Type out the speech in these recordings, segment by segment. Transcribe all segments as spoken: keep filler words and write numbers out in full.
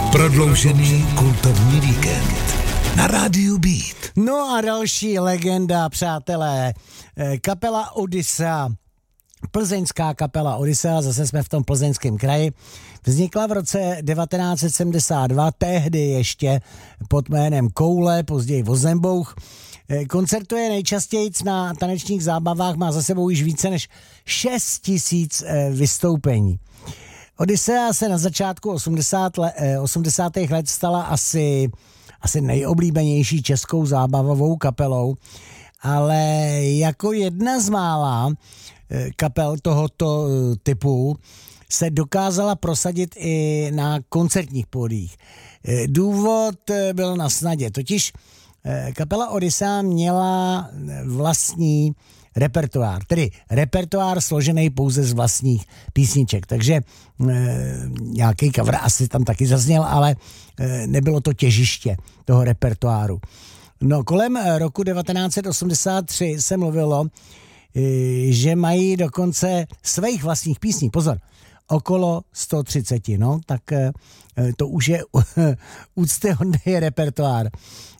Prodloužený kultovní víkend na rádiu Beat. No a další legenda, přátelé, kapela Odyssea, plzeňská kapela Odyssea, zase jsme v tom plzeňském kraji, vznikla v roce devatenáct set sedmdesát dva, tehdy ještě pod jménem Koule, později Vozembouch. Koncertuje nejčastěji na tanečních zábavách, má za sebou již více než šest tisíc vystoupení. Odyssea se na začátku osmdesátých let stala asi, asi nejoblíbenější českou zábavovou kapelou, ale jako jedna z mála kapel tohoto typu se dokázala prosadit i na koncertních pódiích. Důvod byl na snadě, totiž kapela Odyssea měla vlastní repertoár, tedy repertoár složený pouze z vlastních písniček, takže e, nějaký cover asi tam taky zazněl, ale e, nebylo to těžiště toho repertoáru. No, kolem roku devatenáct set osmdesát tři se mluvilo, e, že mají dokonce svých vlastních písní, pozor, okolo sto třicet, no, tak e, to už je úctyhodný repertoár.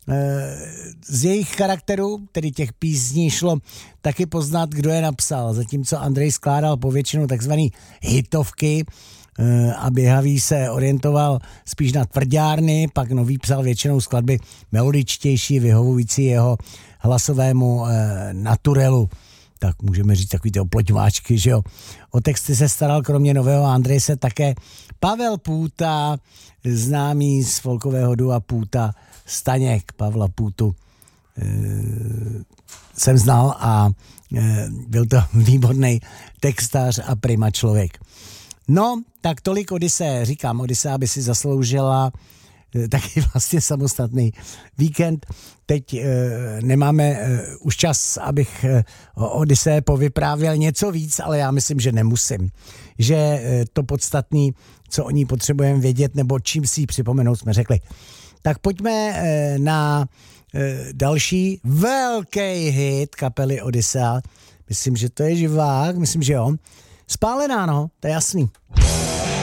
Z jejich charakteru, tedy těch písní, šlo taky poznat, kdo je napsal, zatímco Andrej skládal povětšinou takzvaný hitovky a Běhavý se orientoval spíš na tvrdárny, pak Nový psal většinou skladby melodičtější, vyhovující jeho hlasovému naturelu. Tak můžeme říct takový ty oplotňováčky, že jo. O texty se staral kromě Nového Andreje se také Pavel Půta, známý z folkového dua Půta Staněk. Pavla Půtu e, jsem znal a e, byl to výborný textař a prima člověk. No, tak tolik Odyssea. Říkám, Odyssea by si zasloužila e, taky vlastně samostatný víkend. Teď e, nemáme e, už čas, abych e, o Odyssea povyprávěl něco víc, ale já myslím, že nemusím. Že e, to podstatný, co o ní potřebujeme vědět, nebo čím si ji připomenout, jsme řekli. Tak pojďme e, na e, další velký hit kapely Odyssea. Myslím, že to je živák, myslím, že jo. Spálená, no, to je jasný.